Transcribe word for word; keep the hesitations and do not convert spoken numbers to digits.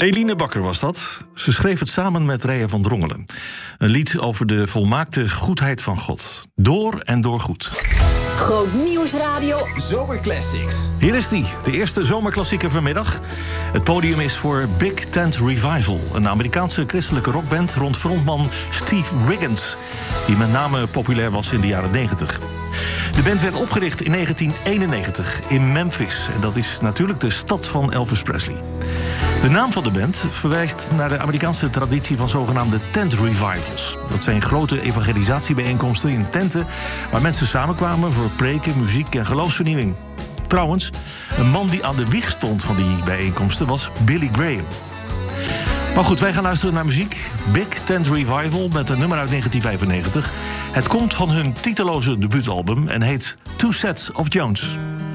Eline Bakker was dat. Ze schreef het samen met Rea van Drongelen. Een lied over de volmaakte goedheid van God. Door en door goed. Groot Nieuwsradio Zomerclassics. Hier is die, de eerste zomerklassieker vanmiddag. Het podium is voor Big Tent Revival, een Amerikaanse christelijke rockband rond frontman Steve Wiggins, die met name populair was in de jaren negentig. De band werd opgericht in negentien eenennegentig in Memphis. En dat is natuurlijk de stad van Elvis Presley. De naam van de band verwijst naar de Amerikaanse traditie van zogenaamde tent revivals. Dat zijn grote evangelisatiebijeenkomsten in tenten waar mensen samenkwamen voor preken, muziek en geloofsvernieuwing. Trouwens, een man die aan de wieg stond van die bijeenkomsten was Billy Graham. Maar goed, wij gaan luisteren naar muziek. Big Tent Revival met een nummer uit negentien vijfennegentig. Het komt van hun titeloze debuutalbum en heet Two Sets of Jones.